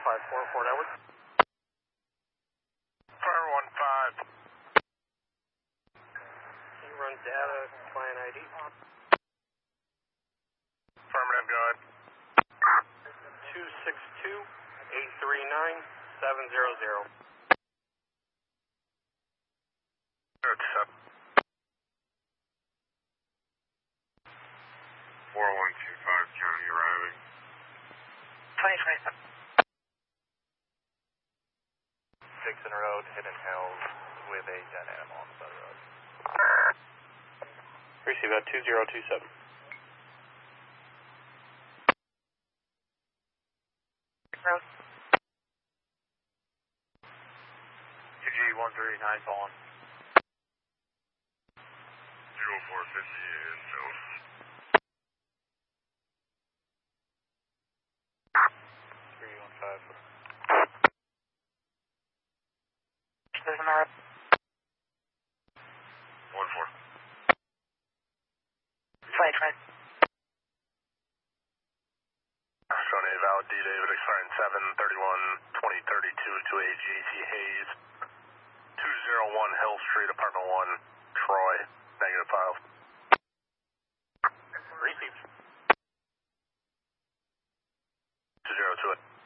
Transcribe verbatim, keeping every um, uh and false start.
five four, Fort Edward. Fire one five. You run data, client I D. Affirmative, go ahead. two six two, eight three nine, seven zero zero. Accept. four one two five, County arriving. twenty twenty-seven. Dixon Road, Hidden Hills, with a dead animal on the side of the road. Receive at two zero two seven. Road. two G one three nine, fallen. zero four fifty is Joe. three one five. There's an R. one four. twenty twenty. Showing a valid D David expiring seven thirty-one twenty thirty-two to a G C Hayes. two oh one Hill Street, apartment one, Troy, negative five. Received. two zero two it.